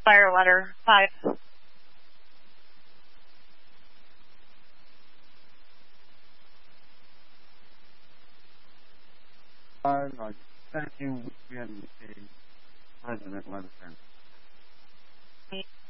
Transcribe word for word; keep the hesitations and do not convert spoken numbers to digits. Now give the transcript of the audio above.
Fire letter five. Uh, no, thank you. We had a president letter.